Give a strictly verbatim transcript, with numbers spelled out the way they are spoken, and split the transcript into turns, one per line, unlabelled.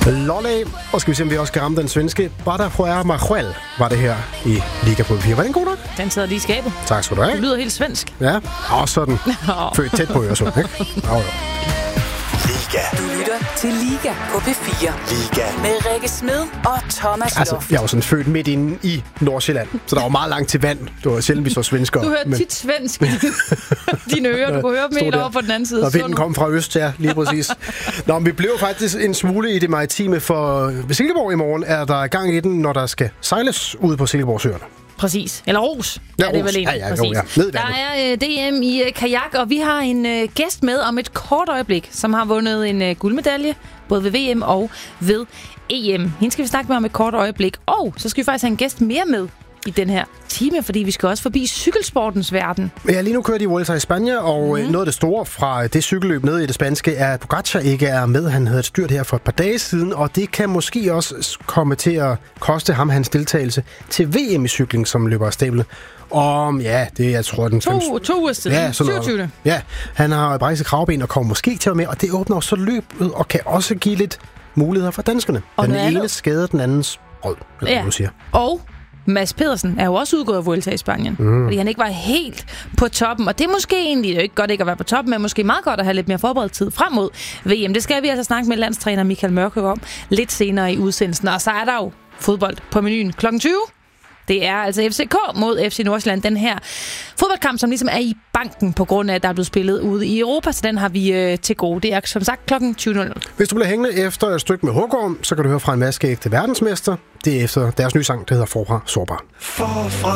Lolle, og skal vi se, om vi også kan ramme den svenske. Badajoa Majuel var det her i Liga på fire. Var den god nok?
Den sidder lige i skabet.
Tak skal du have.
Du lyder helt svensk.
Ja, og sådan. Født tæt på Øresund, ikke? Oh, ja.
Liga.
Du lytter til Liga på P fire.
Liga.
Med Rikke Smed og Thomas
Altså,
Loft.
jeg var sådan født midt inde i Nordsjælland, så der var meget langt til vand. Det var sjældent, vi så svensker.
Du hører
men...
tit svensk i dine ører. Du kunne høre dem helt over på den anden side.
Og vinden kom fra øst, ja, lige præcis. Nå, men vi blev faktisk en smule i det maritime, for ved Silkeborg i morgen er der gang i den, når der skal sejles ud på Silkeborgsøerne.
Præcis. Eller Ros.
Ja,
er det
Ros.
vel en.
Ja, ja, jo,
Præcis.
ja. Ned i
Der
vandet.
er uh, D M i uh, kajak, og vi har en uh, gæst med om et kort øjeblik, som har vundet en uh, guldmedalje, både ved V M og ved E M. Hende skal vi snakke med om et kort øjeblik. Og så skal vi faktisk have en gæst mere med i den her time, fordi vi skal også forbi cykelsportens verden.
Ja, lige nu kører de Vuelta i Spanien, og mm. noget af det store fra det cykelløb nede i det spanske er, at Pogacar ikke er med. Han havde et styrt her for et par dage siden, og det kan måske også komme til at koste ham hans deltagelse til V M i cykling, som løber af stablet. Om, ja, det jeg tror den...
To, to uger siden.
Ja, sådan noget.
syvogtyvende.
Ja, han har brækket kravben og kommer måske til at være med, og det åbner også så løbet og kan også give lidt muligheder for danskerne.
Og
den
noget
ene
andet.
skader den andens rød, eller
Ja.
hvad du siger.
Og Mads Pedersen er jo også udgået af Vuelta i Spanien, mm. fordi han ikke var helt på toppen. Og det er måske egentlig jo ikke godt ikke at være på toppen, men måske meget godt at have lidt mere forberedt tid frem mod V M. Det skal vi altså snakke med landstræner Michael Mørkøv om lidt senere i udsendelsen. Og så er der jo fodbold på menuen klokken tyve. Det er altså F C K mod F C Nordsjælland, den her fodboldkamp, som ligesom er i banken på grund af, at der er blevet spillet ude i Europa, så den har vi øh, til gode. Det er som sagt klokken tyve nul nul.
Hvis du bliver hængende efter et stykke med Hågård, så kan du høre fra en vaskeægte verdensmester. Det er efter deres nye sang, der hedder Forfra Sårbar.
Forfra